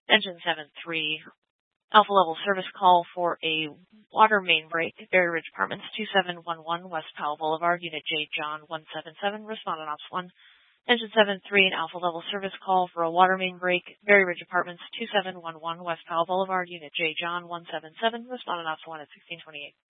Engine 7-3, Alpha Level Service Call for a water main break, Berry Ridge Apartments 2711 West Powell Boulevard, Unit J, John 177, respond on Ops 1. Engine 7-3, an Alpha Level Service Call for a water main break, Berry Ridge Apartments 2711 West Powell Boulevard, Unit J, John 177, respond on Ops 1 at 1628.